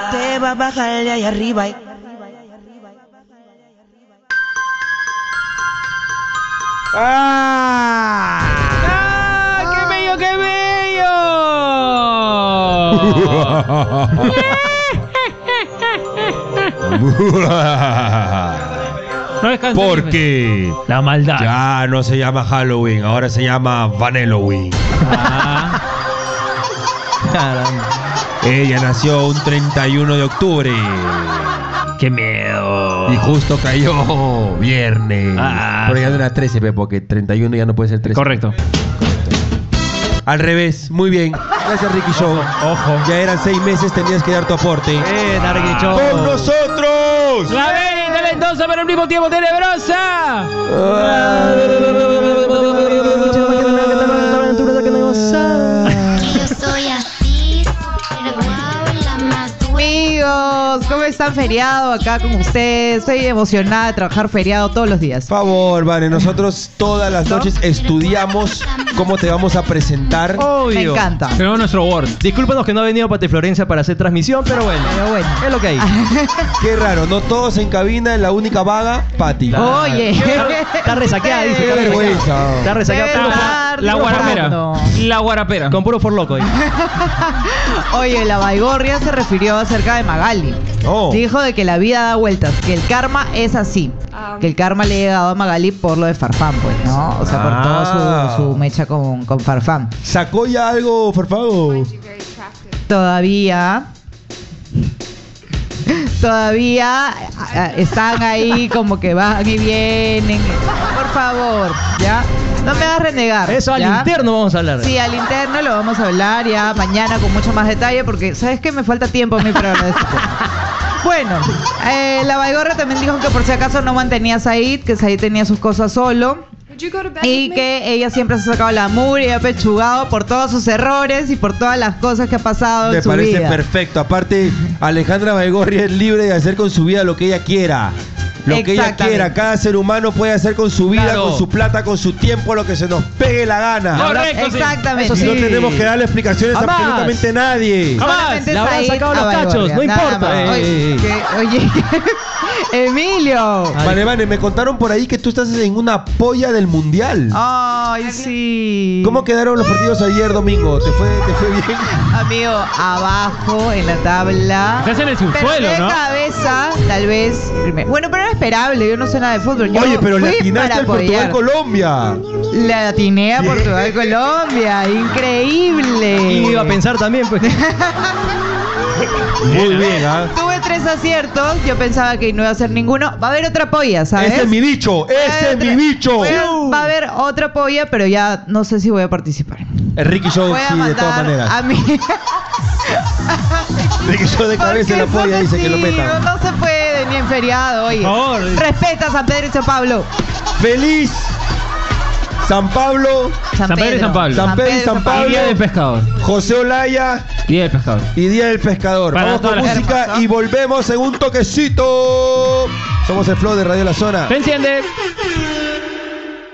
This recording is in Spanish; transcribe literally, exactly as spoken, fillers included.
te va a bajar de ahí arriba. ¡Ah! ¡Ah! ¡Qué bello, qué bello! Porque la maldad ya no se llama Halloween, ahora se llama Vanelloween. Ah. Caramba. Ella nació un treinta y uno de octubre. ¡Qué miedo! Y justo cayó viernes. Ah. Pero ya no era trece, pe, porque treinta y uno ya no puede ser trece. Correcto. Al revés, muy bien. Gracias, Ricky Show. Ojo. Ya eran seis meses, tenías que dar tu aporte. ¡Eh, Ricky Show! ¡Con nosotros! ¡La bella y talentosa, pero al mismo tiempo tenebrosa! Amigos, ¿cómo están? Feriado acá con ustedes. Estoy emocionada de trabajar feriado todos los días. Por favor, Vane, nosotros todas las noches estudiamos cómo te vamos a presentar. Me encanta. Tenemos nuestro Word. Discúlpanos que no ha venido Pati Florencia para hacer transmisión, pero bueno. Pero bueno. Es lo que hay. Qué raro, no todos en cabina, la única vaga, Pati. Oye. Está resaqueada, dice. Qué Está resaqueada. vergüenza. Está resaqueada. Qué puro for- verdad. La Puro guarapera. forloco. La guarapera. Con puro forloco. ahí. Oye, la Baigorria se refirió acerca de Magali. Oh. Dijo de que la vida da vueltas, que el karma es así. Que el karma le ha llegado a Magali por lo de Farfán, pues, ¿no? O sea, por Ah. toda su, su mecha con, con Farfán. ¿Sacó ya algo, Farfago? Todavía... Todavía ah, están ahí como que van y vienen. Por favor, ¿ya? No me hagas renegar. Eso al ¿ya? interno vamos a hablar. Sí, al interno lo vamos a hablar ya mañana con mucho más detalle porque, ¿sabes qué? Me falta tiempo a mí para hablar de esto. Bueno, eh, la Baigorra también dijo que por si acaso no mantenía a Said, que Said tenía sus cosas solo. Y que ella siempre se ha sacado la mugre y ha pechugado por todos sus errores y por todas las cosas que ha pasado Me en su parece vida. perfecto. Aparte, Alejandra Baigorria es libre de hacer con su vida lo que ella quiera. Lo que ella Exactamente. quiera. Cada ser humano puede hacer con su vida, Claro. con su plata, con su tiempo, lo que se nos pegue la gana. Correcto, sí. Exactamente. Y no tenemos que darle explicaciones a Jamás. absolutamente nadie. Jamás. Solamente Le habrán Said sacado a los Baigorria, cachos, no nada importa. más. Eh, Oye, eh, que- oye, Emilio. Vale, vale, me contaron por ahí que tú estás en una polla del mundial. Ay, sí. ¿Cómo quedaron los partidos ayer domingo? ¿Te fue, te fue bien? Amigo, abajo en la tabla. Estás en el subsuelo, Pero de ¿no? cabeza, tal vez. primero. Bueno, pero era esperable. Yo no sé nada de fútbol. Yo Oye, pero fui le atinaste para al apoyar. Portugal-Colombia. La atiné a Portugal-Colombia. Increíble. Y iba a pensar también, pues. Muy bien, ¿ah? Tuve tres aciertos. Yo pensaba que no iba a ser ninguno. Va a haber otra polla, ¿sabes? Ese es mi bicho, Va a ese haber es mi otra- bicho. voy a- Va a haber otra polla, pero ya no sé si voy a participar. El Ricky Show, Voy a sí, de mandar todas maneras. a mí. Ricky Show de cabeza en la Porque polla son dice que lo así, metan. No se puede ni en feriado, oye. Por favor. Respeta a San Pedro y San Pablo. Feliz San Pablo, San Pedro y San Pablo. San Pedro y San Pablo. Día del pescador. José Olaya Día del pescador. y Día del Pescador. Para Vamos con toda la música hermosa. y volvemos en un toquecito. Somos el Flow de Radio La Zona. ¿Se enciende?